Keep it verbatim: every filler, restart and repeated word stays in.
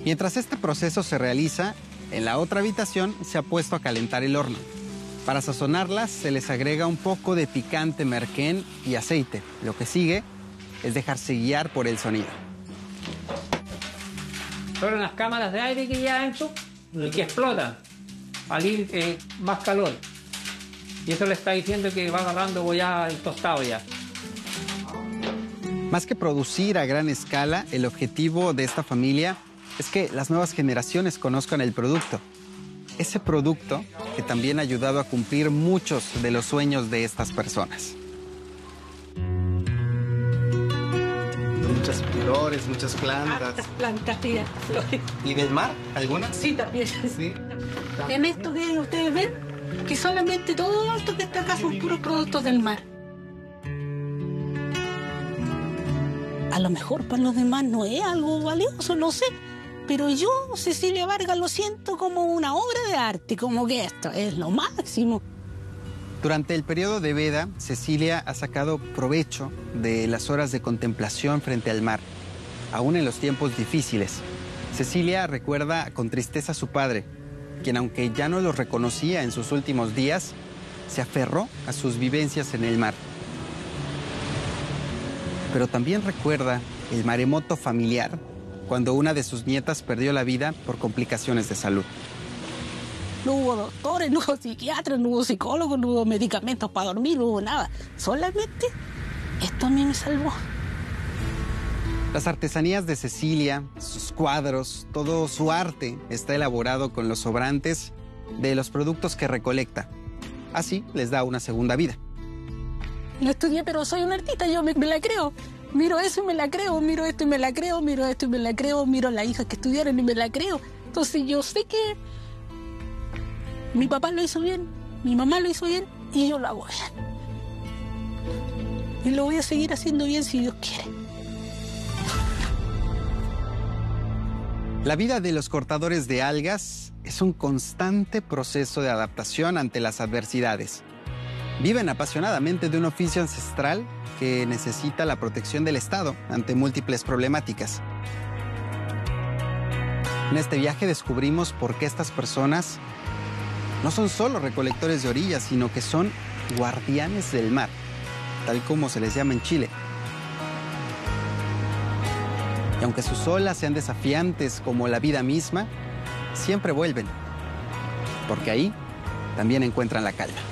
Mientras este proceso se realiza, en la otra habitación se ha puesto a calentar el horno. Para sazonarlas se les agrega un poco de picante merquén y aceite. Lo que sigue es dejarse guiar por el sonido. Son las cámaras de aire que hay adentro y que explotan al ir eh, más calor. Y eso le está diciendo que va agarrando ya el tostado ya. Más que producir a gran escala, el objetivo de esta familia es que las nuevas generaciones conozcan el producto. Ese producto que también ha ayudado a cumplir muchos de los sueños de estas personas. Muchas flores, muchas plantas. Hartas plantas y flores. ¿Y del mar? ¿Algunas? Sí, también. Sí. En esto que ustedes ven, que solamente todo esto que está acá son puros productos del mar. A lo mejor para los demás no es algo valioso, no sé. Pero yo, Cecilia Vargas, lo siento como una obra de arte, como que esto es lo máximo. Durante el periodo de veda, Cecilia ha sacado provecho de las horas de contemplación frente al mar, aún en los tiempos difíciles. Cecilia recuerda con tristeza a su padre, quien aunque ya no lo reconocía en sus últimos días, se aferró a sus vivencias en el mar. Pero también recuerda el maremoto familiar, cuando una de sus nietas perdió la vida por complicaciones de salud. No hubo doctores, no hubo psiquiatras, no hubo psicólogos, no hubo medicamentos para dormir, no hubo nada. Solamente esto a mí me salvó. Las artesanías de Cecilia, sus cuadros, todo su arte está elaborado con los sobrantes de los productos que recolecta. Así les da una segunda vida. No estudié, pero soy un artista, yo me, me la creo. Miro eso y me la creo, miro esto y me la creo, miro esto y me la creo, miro a las hijas que estudiaron y me la creo. Entonces yo sé que mi papá lo hizo bien, mi mamá lo hizo bien y yo lo hago bien. Y lo voy a seguir haciendo bien si Dios quiere. La vida de los cortadores de algas es un constante proceso de adaptación ante las adversidades. Viven apasionadamente de un oficio ancestral que necesita la protección del Estado ante múltiples problemáticas. En este viaje descubrimos por qué estas personas no son solo recolectores de orillas, sino que son guardianes del mar, tal como se les llama en Chile. Y aunque sus olas sean desafiantes como la vida misma, siempre vuelven, porque ahí también encuentran la calma.